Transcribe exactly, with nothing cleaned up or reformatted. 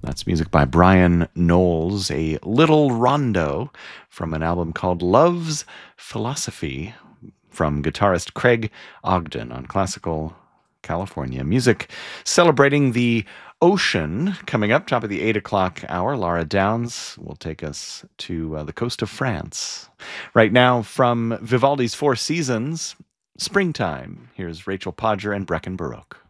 That's music by Brian Knowles, a little rondo from an album called Love's Philosophy from guitarist Craig Ogden on Classical California Music, celebrating the ocean. Coming up, top of the eight o'clock hour, Laura Downs will take us to uh, the coast of France. Right now, from Vivaldi's Four Seasons, Springtime, here's Rachel Podger and Brecken Baroque.